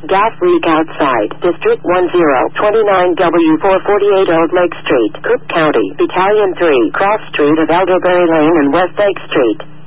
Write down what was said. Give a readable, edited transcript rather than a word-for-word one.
gas leak outside, District 1029W448 Old Lake Street, Cook County, Battalion 3, Cross Street of Elderberry Lane and West Lake Street.